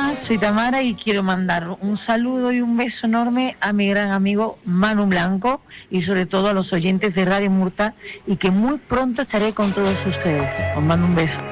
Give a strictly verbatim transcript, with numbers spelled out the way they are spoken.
Hola, soy Tamara y quiero mandar un saludo y un beso enorme a mi gran amigo Manu Blanco y sobre todo a los oyentes de Radio Murta, y que muy pronto estaré con todos ustedes. Os mando un beso.